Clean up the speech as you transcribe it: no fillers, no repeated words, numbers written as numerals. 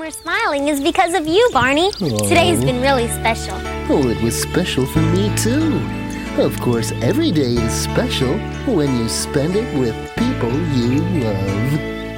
we're smiling is because of you, Barney. Today's been really special. Oh, it was special for me, too. Of course, every day is special when you spend it with people you love.